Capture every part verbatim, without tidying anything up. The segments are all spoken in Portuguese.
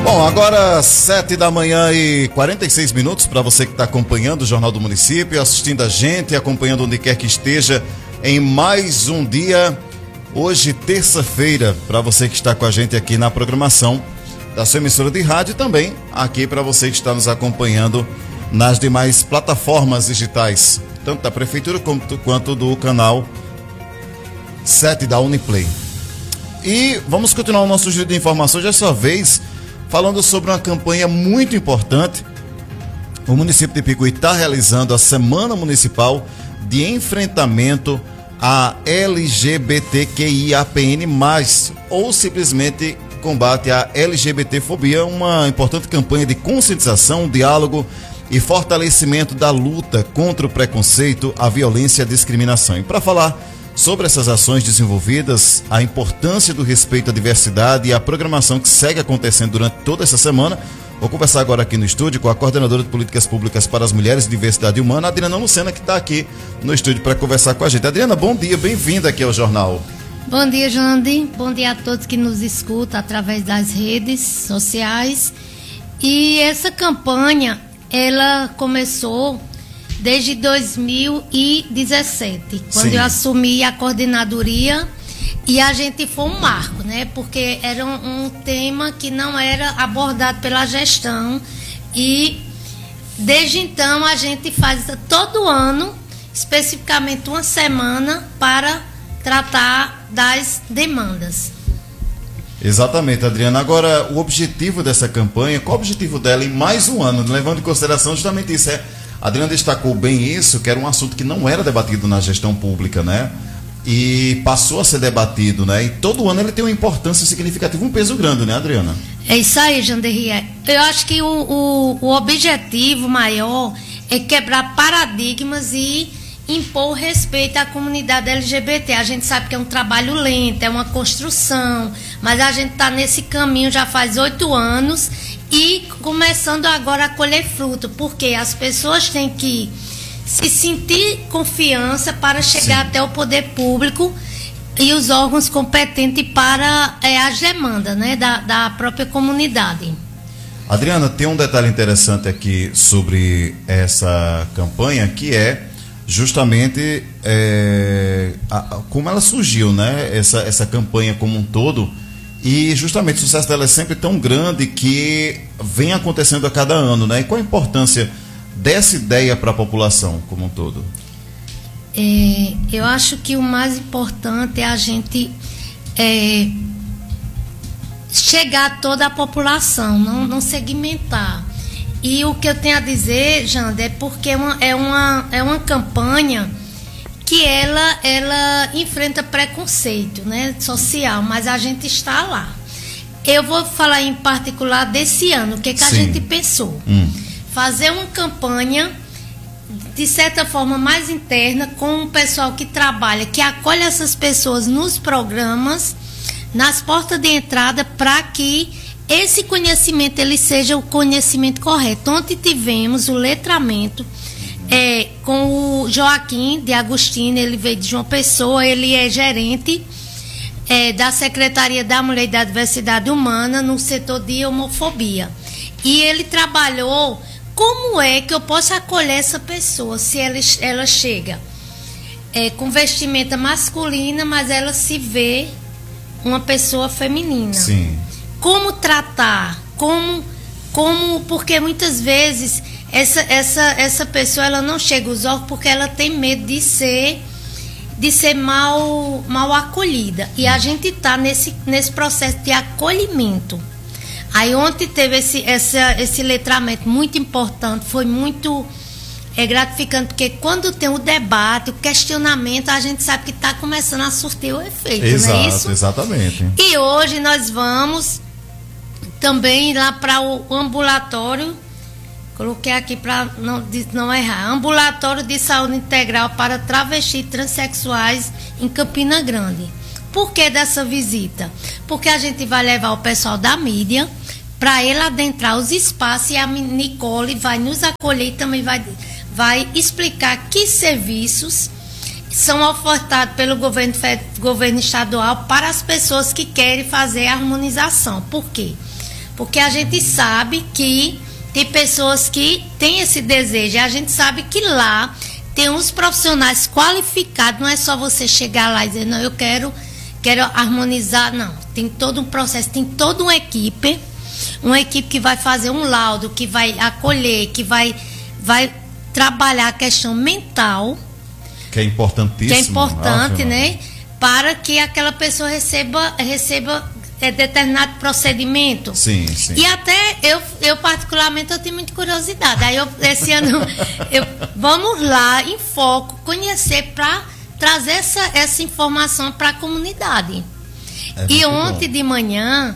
Bom, agora sete da manhã e quarenta e seis minutos para você que está acompanhando o Jornal do Município, assistindo a gente, acompanhando onde quer que esteja em mais um dia, hoje terça-feira, para você que está com a gente aqui na programação da sua emissora de rádio e também aqui para você que está nos acompanhando nas demais plataformas digitais, tanto da Prefeitura quanto, quanto do canal sete da Uniplay. E vamos continuar o nosso giro de informações, dessa vez falando sobre uma campanha muito importante. O município de Picuí está realizando a Semana Municipal de Enfrentamento à L G B T Q I A P N mais, ou simplesmente combate à L G B T fobia, uma importante campanha de conscientização, diálogo e fortalecimento da luta contra o preconceito, a violência e a discriminação. E para falar sobre essas ações desenvolvidas, a importância do respeito à diversidade e a programação que segue acontecendo durante toda essa semana, vou conversar agora aqui no estúdio com a coordenadora de Políticas Públicas para as Mulheres e Diversidade Humana, Adriana Lucena, que está aqui no estúdio para conversar com a gente. Adriana, bom dia, bem-vinda aqui ao jornal. Bom dia, Jandy. Bom dia a todos que nos escutam através das redes sociais. E essa campanha, ela começou desde dois mil e dezessete, quando Sim. eu assumi a coordenadoria, e a gente foi um marco, né? Porque era um, um tema que não era abordado pela gestão, e desde então a gente faz todo ano, especificamente uma semana, para tratar das demandas. Exatamente, Adriana. Agora, o objetivo dessa campanha, qual o objetivo dela em mais um ano, levando em consideração justamente isso, é... A Adriana destacou bem isso, que era um assunto que não era debatido na gestão pública, né? E passou a ser debatido, né? E todo ano ele tem uma importância significativa, um peso grande, né, Adriana? É isso aí, Janderri. Eu acho que o, o, o objetivo maior é quebrar paradigmas e impor respeito à comunidade L G B T. A gente sabe que é um trabalho lento, é uma construção, mas a gente está nesse caminho já faz oito anos e começando agora a colher fruto, porque as pessoas têm que se sentir confiança para chegar Sim. até o poder público e os órgãos competentes para é, as demandas, né, da, da própria comunidade. Adriana, tem um detalhe interessante aqui sobre essa campanha, que é justamente é, a, a, como ela surgiu, né? Essa, essa campanha como um todo, e justamente o sucesso dela é sempre tão grande que vem acontecendo a cada ano, né? E qual a importância dessa ideia para a população como um todo? É, eu acho que o mais importante é a gente é, chegar a toda a população, não, não segmentar. E o que eu tenho a dizer, Janda, é porque é uma, é uma, é uma campanha que ela, ela enfrenta preconceito, né, social, mas a gente está lá. Eu vou falar em particular desse ano, o que, que a gente pensou. Hum. Fazer uma campanha, de certa forma, mais interna, com o pessoal que trabalha, que acolhe essas pessoas nos programas, nas portas de entrada, para que esse conhecimento ele seja o conhecimento correto. Ontem tivemos o letramento é, com o Joaquim de Agostinho, ele veio de João Pessoa, ele é gerente é, da Secretaria da Mulher e da Diversidade Humana no setor de homofobia. E ele trabalhou como é que eu posso acolher essa pessoa, se ela, ela chega é, com vestimenta masculina, mas ela se vê uma pessoa feminina. Sim. Como tratar, como, como, porque muitas vezes essa, essa, essa pessoa ela não chega aos órgãos porque ela tem medo de ser, de ser mal, mal acolhida. E a gente está nesse, nesse processo de acolhimento. Aí ontem teve esse, essa, esse letramento muito importante, foi muito é, gratificante, porque quando tem o debate, o questionamento, a gente sabe que está começando a surtir o efeito, Exato, não é isso? Exatamente. E hoje nós vamos também lá para o ambulatório, coloquei aqui para não, não errar, ambulatório de saúde integral para travestis e transexuais em Campina Grande. Por que dessa visita? Porque a gente vai levar o pessoal da mídia para ele adentrar os espaços, e a Nicole vai nos acolher e também vai, vai explicar que serviços são ofertados pelo governo, governo estadual para as pessoas que querem fazer a harmonização. Por quê? Porque a gente sabe que tem pessoas que têm esse desejo, e a gente sabe que lá tem uns profissionais qualificados, não é só você chegar lá e dizer, não, eu quero, quero harmonizar, não. Tem todo um processo, tem toda uma equipe, uma equipe que vai fazer um laudo, que vai acolher, que vai, vai trabalhar a questão mental. Que é importantíssimo. Que é importante, ah, né? Para que aquela pessoa receba, receba é, determinado procedimento. Sim, sim. E até eu, eu particularmente, eu tenho muita curiosidade. Aí eu, esse ano, eu, vamos lá, em foco, conhecer para trazer essa, essa informação para a comunidade. É e ontem bom. de manhã,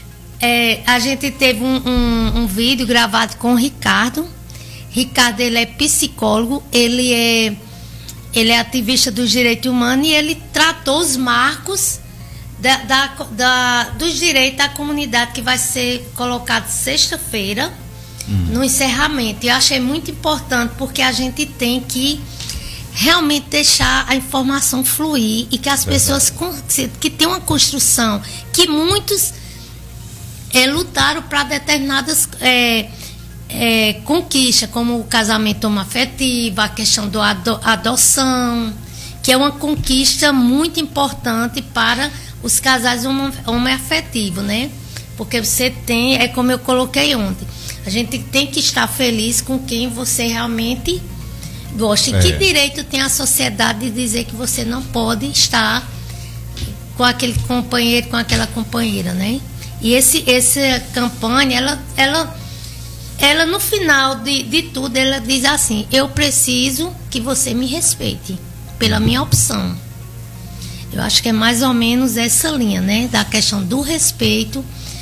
é, a gente teve um, um, um vídeo gravado com o Ricardo. Ricardo, ele é psicólogo, ele é, ele é ativista dos direitos humanos e ele tratou os marcos da, da, da, dos direitos da comunidade, que vai ser colocado sexta-feira, hum. no encerramento. E eu achei muito importante, porque a gente tem que realmente deixar a informação fluir e que as Verdade. pessoas que tem uma construção, que muitos é, lutaram para determinadas é, é, conquistas, como o casamento homoafetivo, a questão da ado, adoção, que é uma conquista muito importante para os casais homoafetivos, né? Porque você tem, é como eu coloquei ontem, a gente tem que estar feliz com quem você realmente gosta. E é. que direito tem a sociedade de dizer que você não pode estar com aquele companheiro, com aquela companheira, né? E esse, essa campanha, ela, ela, ela no final de, de tudo, ela diz assim, eu preciso que você me respeite pela minha opção. Eu acho que é mais ou menos essa linha, né? Da questão do respeito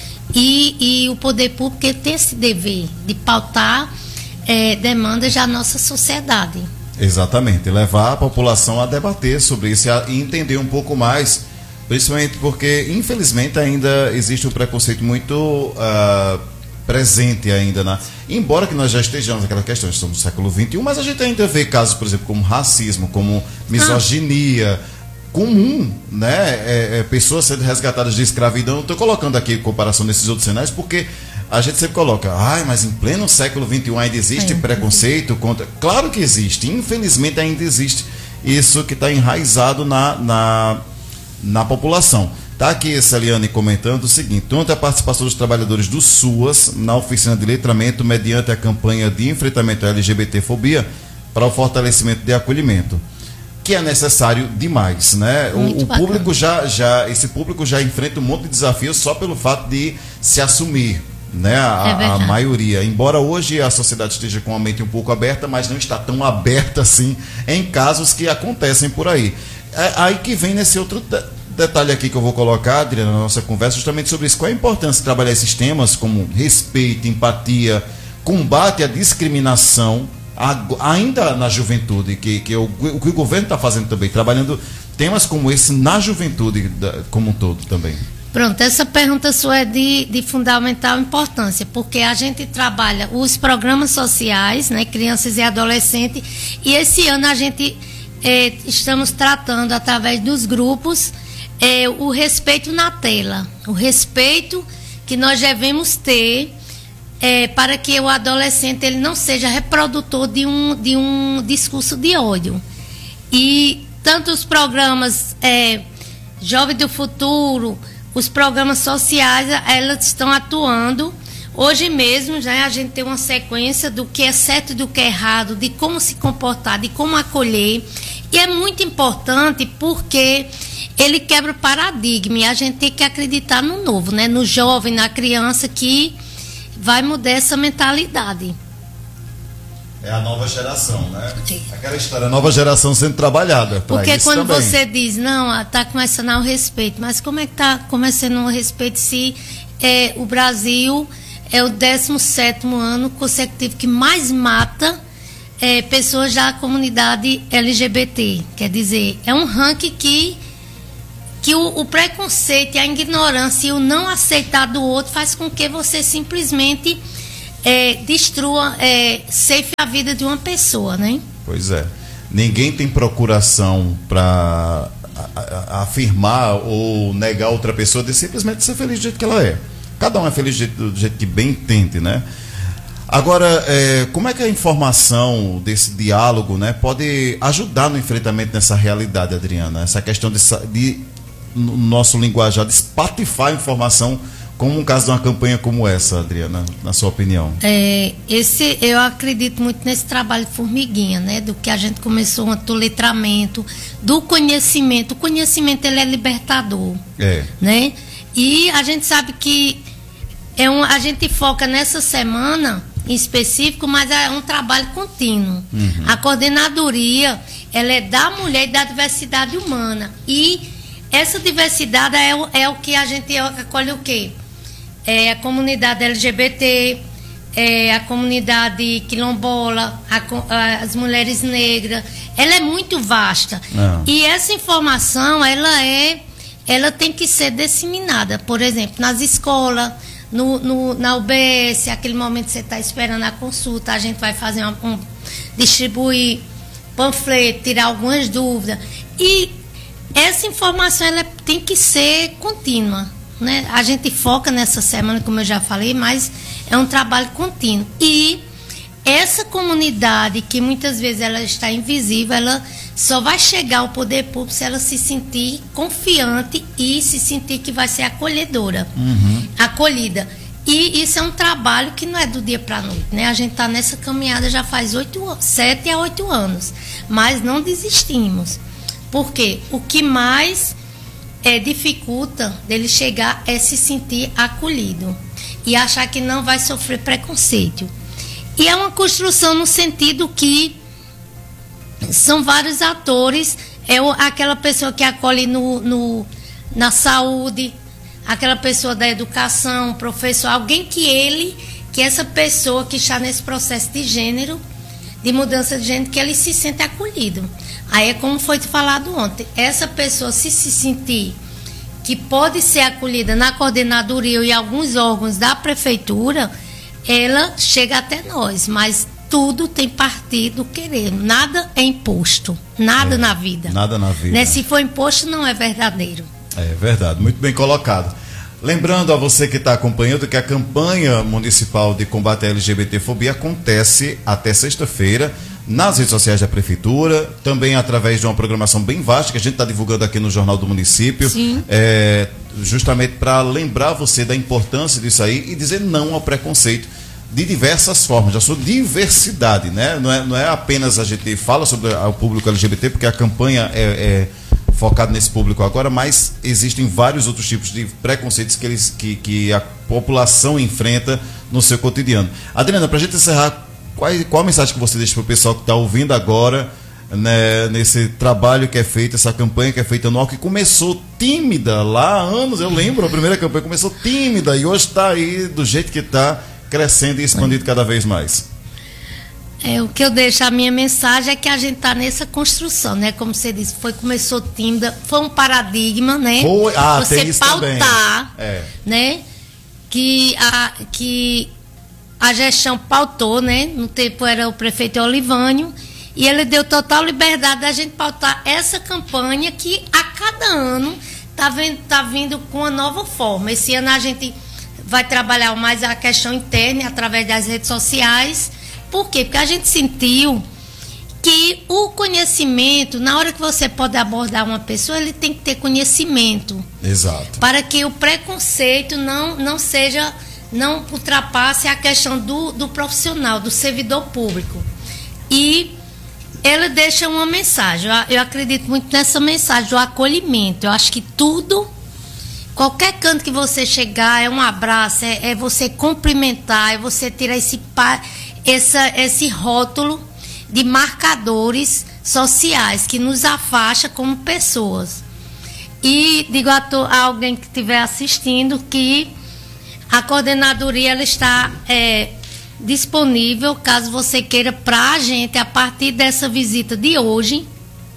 e, e o poder público tem esse dever de pautar é, demandas da nossa sociedade. Exatamente, levar a população a debater sobre isso e entender um pouco mais, principalmente porque, infelizmente, ainda existe um preconceito muito uh, presente ainda, na, embora que nós já estejamos naquela questão, estamos no século vinte e um, mas a gente ainda vê casos, por exemplo, como racismo, como misoginia, ah. comum, né? É, é, pessoas sendo resgatadas de escravidão. Estou colocando aqui em comparação desses outros cenários, porque a gente sempre coloca, ai, mas em pleno século vinte e um ainda existe é, preconceito contra... Claro que existe, infelizmente ainda existe isso que está enraizado na, na, na população. Está aqui a Celiane comentando o seguinte, ontem a participação dos trabalhadores do SUAS na oficina de letramento mediante a campanha de enfrentamento à L G B T fobia para o fortalecimento de acolhimento, que é necessário demais, né? O, o público já, já, esse público já enfrenta um monte de desafios só pelo fato de se assumir, né? A, é a maioria. Embora hoje a sociedade esteja com a mente um pouco aberta, mas não está tão aberta assim em casos que acontecem por aí. É aí que vem nesse outro de detalhe aqui que eu vou colocar, Adriana, na nossa conversa, justamente sobre isso. Qual a importância de trabalhar esses temas como respeito, empatia, combate à discriminação, ainda na juventude, que, que o, o que o governo está fazendo também, trabalhando temas como esse na juventude da, como um todo também. Pronto, essa pergunta sua é de, de fundamental importância, porque a gente trabalha os programas sociais, né, crianças e adolescentes, e esse ano a gente é, estamos tratando através dos grupos é, o respeito na tela, o respeito que nós devemos ter É, para que o adolescente ele não seja reprodutor de um, de um discurso de ódio. E tanto os programas é, Jovem do Futuro, os programas sociais, elas estão atuando. Hoje mesmo, né, a gente tem uma sequência do que é certo e do que é errado, de como se comportar, de como acolher. E é muito importante porque ele quebra o paradigma e a gente tem que acreditar no novo, né, no jovem, na criança, que vai mudar essa mentalidade. É a nova geração, né? Sim. Aquela história, a nova geração sendo trabalhada. Porque isso quando também. você diz, não, está começando o respeito, mas como é que está começando o respeito se é, o Brasil é o décimo sétimo ano consecutivo que mais mata é, pessoas da comunidade L G B T? Quer dizer, é um ranking que que o, o preconceito, a ignorância e o não aceitar do outro faz com que você simplesmente é, destrua, é, cefe a vida de uma pessoa, né? Pois é. Ninguém tem procuração para afirmar ou negar outra pessoa de simplesmente ser feliz do jeito que ela é. Cada um é feliz do jeito, do jeito que bem entende, né? Agora, é, como é que a informação desse diálogo, né, pode ajudar no enfrentamento dessa realidade, Adriana? Essa questão de, de no nosso linguajar, de espatifar a informação, como um caso de uma campanha como essa, Adriana, na sua opinião? É, esse, eu acredito muito nesse trabalho de formiguinha, né? Do que a gente começou, do letramento, do conhecimento. O conhecimento, ele é libertador. É. Né? E a gente sabe que é um, a gente foca nessa semana em específico, mas é um trabalho contínuo. Uhum. A coordenadoria, ela é da mulher e da diversidade humana. E essa diversidade é o, é o que a gente acolhe o quê? É a comunidade L G B T, é a comunidade quilombola, a, as mulheres negras. Ela é muito vasta. Não. E essa informação, ela é, ela tem que ser disseminada. Por exemplo, nas escolas, no, no, na U B S, aquele momento que você está esperando a consulta, a gente vai fazer uma, um, distribuir panfleto, tirar algumas dúvidas. E essa informação, ela tem que ser contínua, né? A gente foca nessa semana, como eu já falei, mas é um trabalho contínuo. E essa comunidade, que muitas vezes ela está invisível, ela só vai chegar ao poder público se ela se sentir confiante e se sentir que vai ser acolhedora, uhum. acolhida. E isso é um trabalho que não é do dia para a noite, né? A gente está nessa caminhada já faz oito, sete a oito anos, mas não desistimos. Porque o que mais é, dificulta dele chegar é se sentir acolhido e achar que não vai sofrer preconceito. E é uma construção no sentido que são vários atores, é o, aquela pessoa que acolhe no, no, na saúde, aquela pessoa da educação, professor, alguém que ele, que essa pessoa que está nesse processo de gênero, de mudança de gênero, que ele se sente acolhido. Aí é como foi falado ontem, essa pessoa se se sentir que pode ser acolhida na coordenadoria e alguns órgãos da prefeitura, ela chega até nós, mas tudo tem partido do querer, nada é imposto, nada é, na vida. Nada na vida. Né? Se for imposto, não é verdadeiro. É verdade, muito bem colocado. Lembrando a você que está acompanhando que a campanha municipal de combate à L G B T fobia acontece até sexta-feira nas redes sociais da prefeitura, também através de uma programação bem vasta que a gente está divulgando aqui no Jornal do Município. Sim. É, justamente para lembrar você da importância disso aí e dizer não ao preconceito de diversas formas, da sua diversidade, né? Não é, não é apenas a gente fala sobre o público L G B T, porque a campanha é, é focada nesse público agora, mas existem vários outros tipos de preconceitos que, eles, que, que a população enfrenta no seu cotidiano. Adriana, para a gente encerrar, qual, qual a mensagem que você deixa para o pessoal que está ouvindo agora, né, nesse trabalho que é feito, essa campanha que é feita anual, que começou tímida lá há anos, eu lembro, a primeira campanha começou tímida e hoje está aí do jeito que está, crescendo e expandindo cada vez mais. É, o que eu deixo, a minha mensagem é que a gente está nessa construção, né? Como você disse, foi, começou tímida, foi um paradigma, né? Foi, ah, você tem isso pautar, é. né? Que a, que a gestão pautou, né? No tempo era o prefeito Olivânio, e ele deu total liberdade da gente pautar essa campanha que a cada ano está tá vindo com uma nova forma. Esse ano a gente vai trabalhar mais a questão interna através das redes sociais. Por quê? Porque a gente sentiu que o conhecimento, na hora que você pode abordar uma pessoa, ele tem que ter conhecimento. Exato. Para que o preconceito não, não seja, não ultrapasse a questão do, do profissional, do servidor público. E ela deixa uma mensagem, eu, eu acredito muito nessa mensagem do acolhimento. Eu acho que tudo, qualquer canto que você chegar, é um abraço, é, é você cumprimentar, é você tirar esse, essa, esse rótulo de marcadores sociais que nos afasta como pessoas. E digo a, to, a alguém que estiver assistindo que a coordenadoria ela está é, disponível, caso você queira, para a gente, a partir dessa visita de hoje.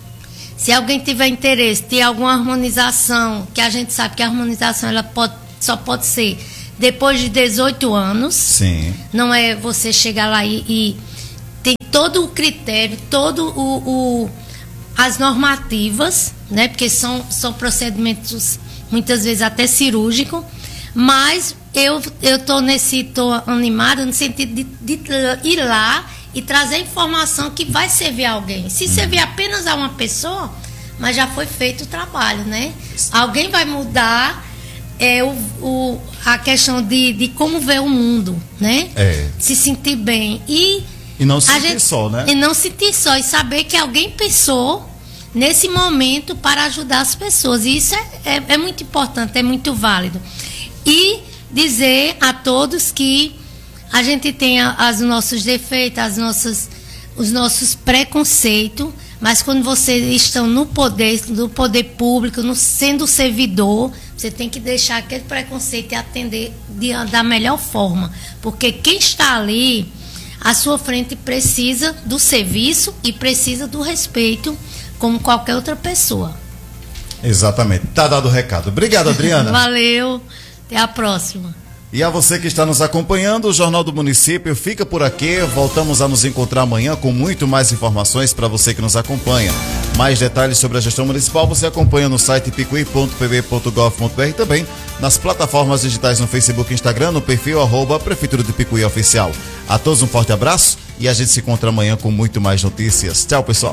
Se alguém tiver interesse, ter alguma harmonização, que a gente sabe que a harmonização ela pode, só pode ser depois de dezoito anos. Sim. Não é você chegar lá e, e tem todo o critério, todo o, o as normativas, né? Porque são, são procedimentos muitas vezes até cirúrgicos, mas eu eu tô nesse tô animada no sentido de, de ir lá e trazer informação que vai servir a alguém. Se servir apenas a uma pessoa, mas já foi feito o trabalho, né? Alguém vai mudar é, o, o, a questão de, de como ver o mundo, né? É. Se sentir bem. E, e não se a sentir gente, só, né? E não se sentir só. E saber que alguém pensou nesse momento para ajudar as pessoas. E isso é, é, é muito importante, é muito válido. E dizer a todos que a gente tem os nossos defeitos, as nossas, os nossos preconceitos, mas quando vocês estão no poder, no poder público, no, sendo servidor, você tem que deixar aquele preconceito e atender de, da melhor forma. Porque quem está ali à sua frente precisa do serviço e precisa do respeito, como qualquer outra pessoa. Exatamente. Tá dado o recado. Obrigado, Adriana. Valeu. Até a próxima. E a você que está nos acompanhando, o Jornal do Município fica por aqui. Voltamos a nos encontrar amanhã com muito mais informações para você que nos acompanha. Mais detalhes sobre a gestão municipal você acompanha no site picuí ponto p b ponto gov ponto b r, também nas plataformas digitais no Facebook e Instagram, no perfil arroba Prefeitura de Picuí Oficial. A todos um forte abraço e a gente se encontra amanhã com muito mais notícias. Tchau, pessoal.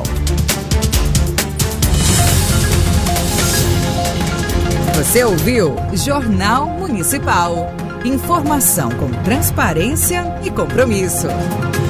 Você ouviu Jornal Municipal. Informação com transparência e compromisso.